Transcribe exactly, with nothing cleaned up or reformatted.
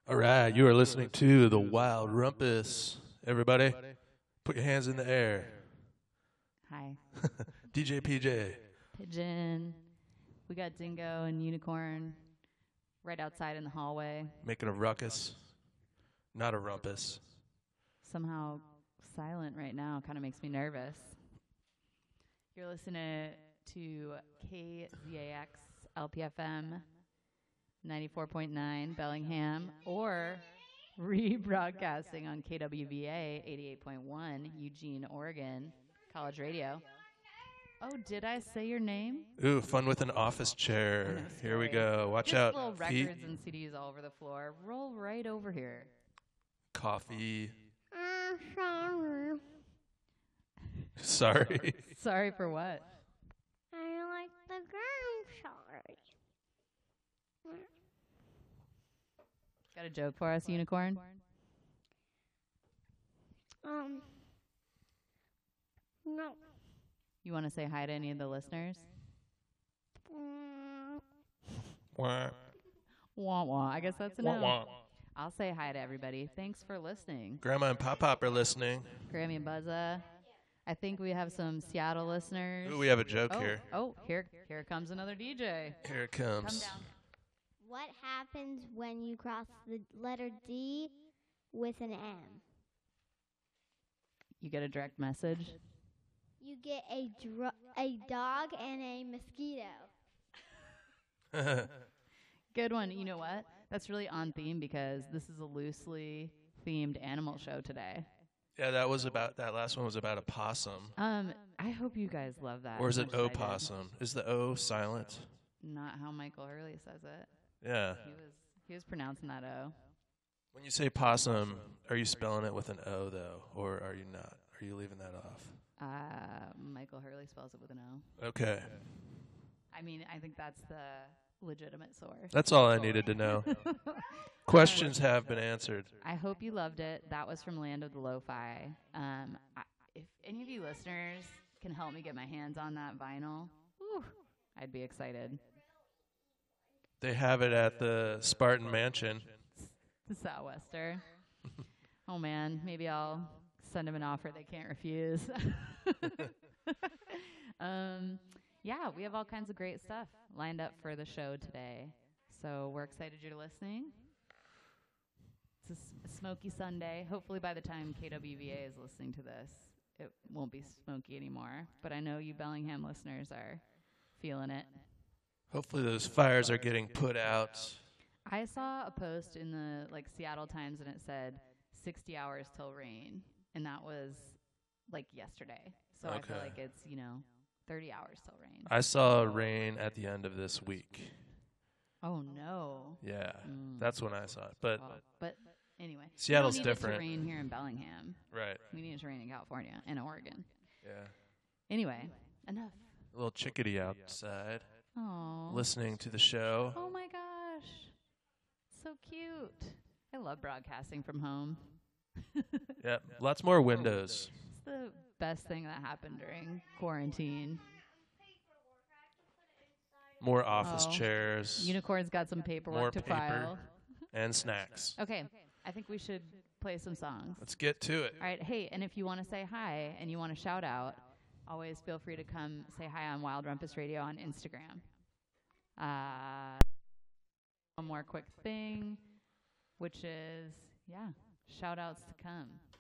All right, you are listening to the Wild Rumpus. Everybody, put your hands in the air. Hi. D J P J. Pigeon. We got Dingo and Unicorn right outside in the hallway. Making a ruckus. Not a rumpus. Somehow silent right now. Kind of makes me nervous. You're listening to K Z A X L P F M ninety-four point nine Bellingham, or rebroadcasting on K W V A eighty-eight point one Eugene, Oregon, College Radio. Oh, did I say your name? Ooh, fun with an office chair. Here we go. Watch Just out. little Feet. records and C Ds all over the floor. Roll right over here. Coffee. Uh, sorry. Sorry. Sorry for what? I like the ground sorry. Got a joke for us, Unicorn? Um, no. You want to say hi to any of the listeners? Mm, Wah. Wah wah. I guess that's a Wah, no. wah. I'll say hi to everybody. Thanks for listening. Grandma and Pop Pop are listening. Grammy and Buzza. I think we have some Seattle listeners. Ooh, we have a joke oh, here. Oh, here, here comes another D J. Here it Come comes. down. what happens when you cross the letter D with an M? You get a direct message. You get a dro- a dog and a mosquito. Good one. You know what? That's really on theme because this is a loosely themed animal show today. Yeah, that was about, that last one was about a possum. Um, I hope you guys love that. Or is as it much as I did. opossum? Is the O silent? Not how Michael Hurley says it. Yeah. He was he was pronouncing that O. When you say possum, are you spelling it with an O, though? Or are you not? Are you leaving that off? Uh, Michael Hurley spells it with an O. Okay. I mean, I think that's the legitimate source. That's all I needed to know. Questions have been answered. I hope you loved it. That was from Land of the Lo-Fi. Um, I, if any of you listeners can help me get my hands on that vinyl, whew, I'd be excited. They have it at the Spartan Mansion. The Southwester. Oh, man. Maybe I'll send them an offer they can't refuse. um, yeah, we have all kinds of great stuff lined up for the show today. So we're excited you're listening. It's a, s- a smoky Sunday. Hopefully by the time K W V A is listening to this, it won't be smoky anymore. But I know you Bellingham listeners are feeling it. Hopefully those fires are getting put out. I saw a post in the like Seattle Times and it said sixty hours till rain, and that was like yesterday. So I feel Okay. like it's, you know, thirty hours till rain. I saw rain at the end of this week. Oh no. Yeah, Mm. that's when I saw it. But, Oh, but anyway, Seattle's we don't need different. It to rain here in Bellingham. right, We need it to rain in California and Oregon. yeah. Anyway, enough. A little chickadee outside, Oh. listening to the show. Oh my gosh. So cute. I love broadcasting from home. Yep, lots more windows. It's the best thing that happened during quarantine. More office Oh. chairs Unicorn's got some paperwork More to paper. file. and snacks. Okay, I think we should play some songs. Let's get to it. All right, hey, and if you want to say hi and you want to shout out, always feel free to come say hi on Wild Rumpus Radio on Instagram. Uh, one more quick thing, which is, yeah, shout outs to come.